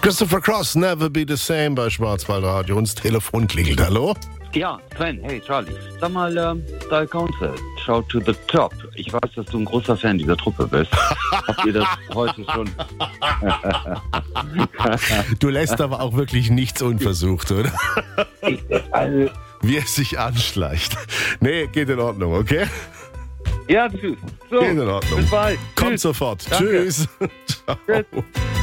Christopher Cross, Never Be the Same bei Schwarzwaldradio. Und das Telefon klingelt. Hallo? Ja, Sven, hey Charlie. Sag mal, Style Council, Show to the Top. Ich weiß, dass du ein großer Fan dieser Truppe bist. Habt ihr das heute schon? Du lässt aber auch wirklich nichts unversucht, oder? Also, Wie es sich anschleicht. Nee, geht in Ordnung, okay? ja, tschüss. So, Geht in Ordnung. bis bald. Kommt Tschüss. sofort. Danke. Tschüss. Ciao. Tschüss.